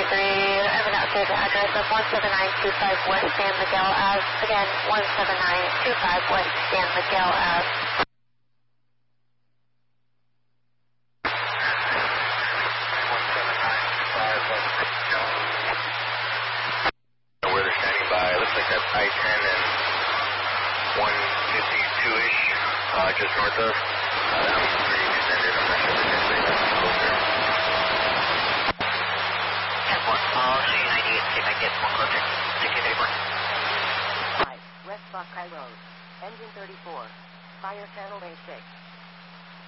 have an updated address of 17925 West San Miguel Ave. Again, 17925 West San Miguel Ave. Where they're standing by, looks like that's I-10 and 152-ish, just north of. That one's pretty extended. I'm not sure if it's that's closer. I'll show you 98, see if I can get more closer. Thank you, 34. West Buckeye Road, engine 34, fire channel A6.